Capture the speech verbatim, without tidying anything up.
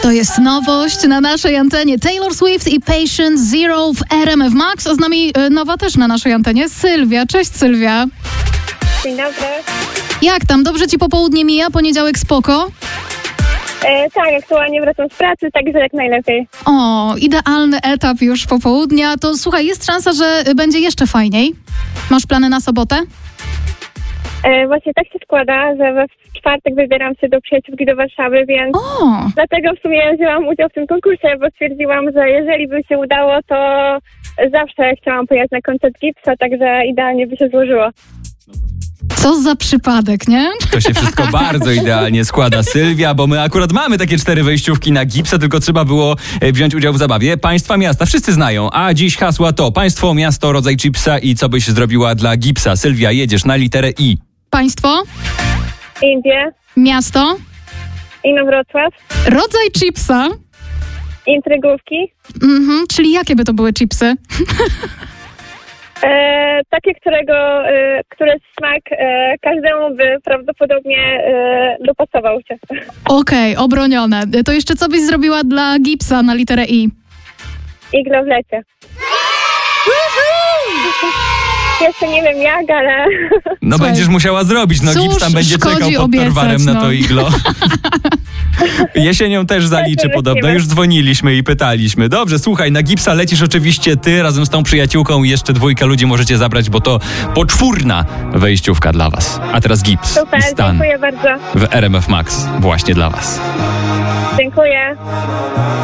To jest nowość na naszej antenie. Taylor Swift i Patient Zero w R M F Max, a z nami nowa też na naszej antenie Sylwia. Cześć Sylwia. Dzień dobry. Jak tam? Dobrze ci popołudnie mija? Poniedziałek spoko? E, tak, aktualnie wracam z pracy, także jak najlepiej. O, idealny etap już popołudnia. To słuchaj, jest szansa, że będzie jeszcze fajniej. Masz plany na sobotę? E, właśnie tak się składa, że we czwartek wybieram się do przyjaciółki do Warszawy, więc O, dlatego w sumie wzięłam udział w tym konkursie, bo stwierdziłam, że jeżeli by się udało, to zawsze chciałam pojechać na koncert Gipsa, także idealnie by się złożyło. co za przypadek, nie? To się wszystko bardzo idealnie składa, Sylwia, bo my akurat mamy takie cztery wejściówki na Gipsa, tylko trzeba było wziąć udział w zabawie. Państwa miasta wszyscy znają, a dziś hasła to państwo, miasto, rodzaj chipsa i co byś zrobiła dla Gipsa. Sylwia, jedziesz na literę I. Państwo, Indie, miasto, Inowrocław, rodzaj chipsa, intrygówki, mhm, czyli jakie by to były chipsy? e, takie, którego, e, które smak e, każdemu by prawdopodobnie e, dopasował się. Okej, obronione. To jeszcze co byś zrobiła dla Gipsa na literę I? Iglo w lecie. Jeszcze nie wiem jak, ale... No Słuchaj, będziesz musiała zrobić, no cóż Gips tam będzie szkodzi czekał pod obiecać, Torwarem na no. to iglo. Jesienią też zaliczy Tak, podobno, lecimy. już dzwoniliśmy i pytaliśmy. Dobrze, słuchaj, na Gipsa lecisz oczywiście ty razem z tą przyjaciółką i jeszcze dwójkę ludzi możecie zabrać, bo to poczwórna wejściówka dla was. A teraz Gips Super, i Stan dziękuję bardzo. w R M F Max właśnie dla was. Dziękuję.